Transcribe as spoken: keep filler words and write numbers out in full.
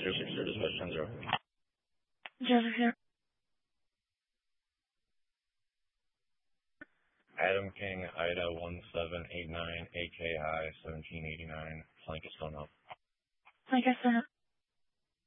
zero six zero, dispatch ten zero. zero six zero. Adam King, Ida one seven eight nine, A K I seventeen eighty-nine, Flank is still up. Flank is still up.